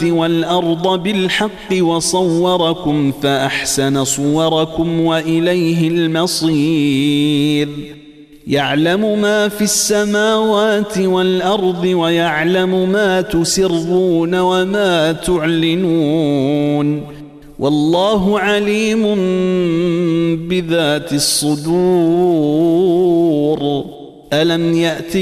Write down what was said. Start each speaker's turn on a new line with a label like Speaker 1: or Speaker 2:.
Speaker 1: والأرض بالحق وصوركم فأحسن صوركم وإليه المصير يعلم ما في السماوات والأرض ويعلم ما تسرون وما تعلنون والله عليم بذات الصدور ألم يأتكم